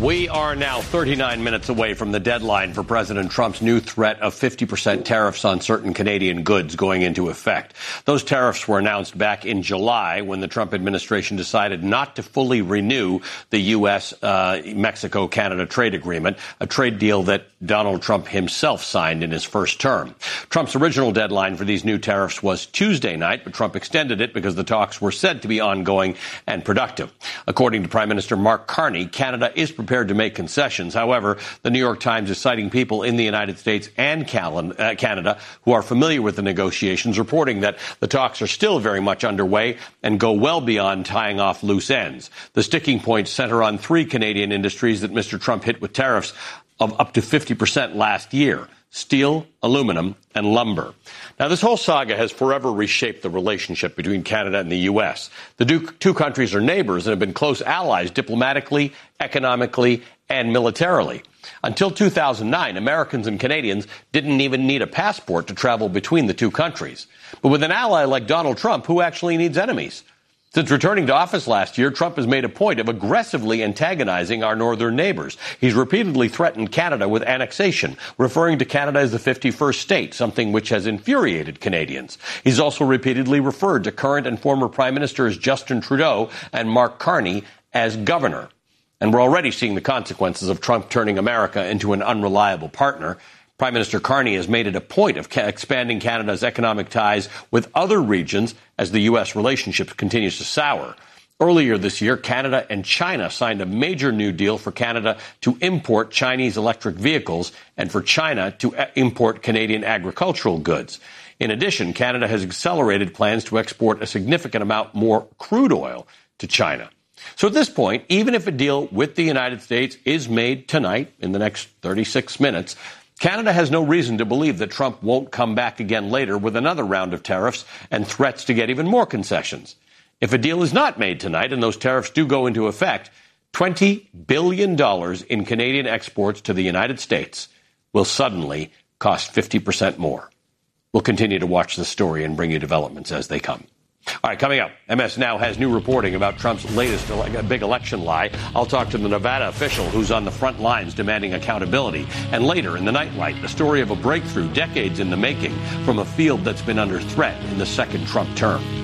We are now 39 minutes away from the deadline for President Trump's new threat of 50% tariffs on certain Canadian goods going into effect. Those tariffs were announced back in July when the Trump administration decided not to fully renew the U.S.-Mexico-Canada trade agreement, a trade deal that Donald Trump himself signed in his first term. Trump's original deadline for these new tariffs was Tuesday night, but Trump extended it because the talks were said to be ongoing and productive. According to Prime Minister Mark Carney, Canada is prepared to make concessions. However, the New York Times is citing people in the United States and Canada who are familiar with the negotiations, reporting that the talks are still very much underway and go well beyond tying off loose ends. The sticking points center on three Canadian industries that Mr. Trump hit with tariffs of up to 50% last year: steel, aluminum, and lumber. Now, this whole saga has forever reshaped the relationship between Canada and the U.S. The two countries are neighbors and have been close allies diplomatically, economically, and militarily. Until 2009, Americans and Canadians didn't even need a passport to travel between the two countries. But with an ally like Donald Trump, who actually needs enemies? Since returning to office last year, Trump has made a point of aggressively antagonizing our northern neighbors. He's repeatedly threatened Canada with annexation, referring to Canada as the 51st state, something which has infuriated Canadians. He's also repeatedly referred to current and former Prime Ministers Justin Trudeau and Mark Carney as governor. And we're already seeing the consequences of Trump turning America into an unreliable partner. Prime Minister Carney has made it a point of expanding Canada's economic ties with other regions as the U.S. relationship continues to sour. Earlier this year, Canada and China signed a major new deal for Canada to import Chinese electric vehicles and for China to import Canadian agricultural goods. In addition, Canada has accelerated plans to export a significant amount more crude oil to China. So at this point, even if a deal with the United States is made tonight in the next 36 minutes, Canada has no reason to believe that Trump won't come back again later with another round of tariffs and threats to get even more concessions. If a deal is not made tonight and those tariffs do go into effect, $20 billion in Canadian exports to the United States will suddenly cost 50% more. We'll continue to watch the story and bring you developments as they come. All right, coming up, MS Now has new reporting about Trump's latest big election lie. I'll talk to the Nevada official who's on the front lines demanding accountability. And later in the Nightlight, the story of a breakthrough decades in the making from a field that's been under threat in the second Trump term.